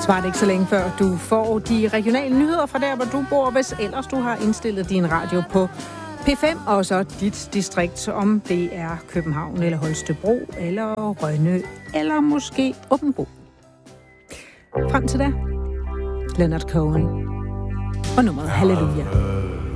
Svaret ikke så længe før du får de regionale nyheder fra der, hvor du bor, hvis ellers du har indstillet din radio på P5, og så dit distrikt, om det er København eller Holstebro eller Rønne eller måske Aabenraa. Frem til da, Leonard Cohen og nummeret Halleluja.